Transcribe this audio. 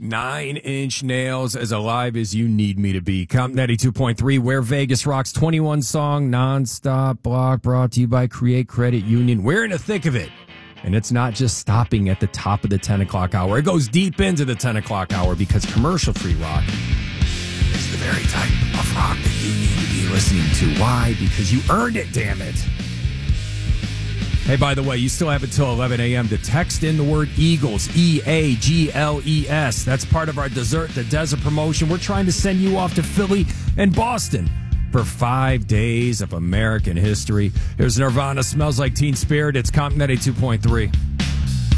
9-inch nails, as alive as you need me to be. Comp 92.3, where Vegas rocks. 21 song nonstop block brought to you by Create Credit Union. We're in the thick of it. And it's not just stopping at the top of the 10 o'clock hour. It goes deep into the 10 o'clock hour because commercial-free rock is the very type of rock that you need to be listening to. Why? Because you earned it, damn it. Hey, by the way, you still have until 11 a.m. to text in the word Eagles, E-A-G-L-E-S. That's part of our the desert promotion. We're trying to send you off to Philly and Boston for 5 days of American history. Here's Nirvana, Smells Like Teen Spirit. It's Comp 92.3.